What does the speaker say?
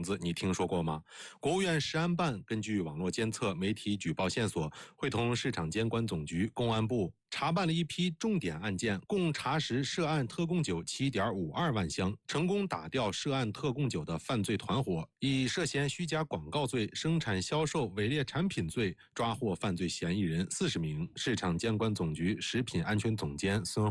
字你听说过吗？国务院食安办根据网络监测、媒体举报线索，会同市场监管总局、公安部查办了一批重点案件，共查实涉案特供酒 7.52 万箱，成功打掉涉案特供酒的犯罪团伙，以涉嫌虚假广告罪、生产销售伪劣产品罪抓获犯罪嫌疑人40名。市场监管总局食品安全总监孙